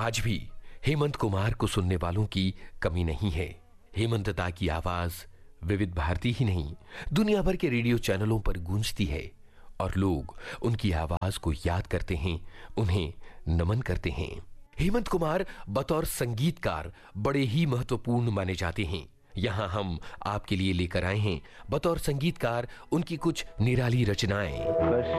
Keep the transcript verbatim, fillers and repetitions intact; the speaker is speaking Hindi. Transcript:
आज भी हेमंत कुमार को सुनने वालों की कमी नहीं है। हेमंत दा की आवाज विविध भारती ही नहीं, दुनिया भर के रेडियो चैनलों पर गूंजती है और लोग उनकी आवाज को याद करते हैं, उन्हें नमन करते हैं। हेमंत कुमार बतौर संगीतकार बड़े ही महत्वपूर्ण माने जाते हैं। यहां हम आपके लिए लेकर आए हैं बतौर संगीतकार उनकी कुछ निराली रचनाएं। बस